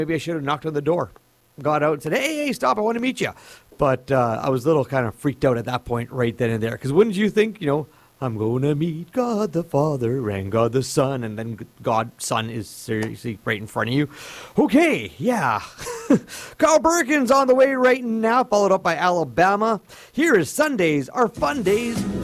Maybe I should have knocked on the door, got out and said, hey, stop, I want to meet you. But I was a little kind of freaked out at that point right then and there. Because wouldn't you think, I'm going to meet God the Father and God the Son, and then God Son is seriously right in front of you. Okay, yeah. Carl Perkins on the way right now, followed up by Alabama. Here is Sundays Are Fun Days.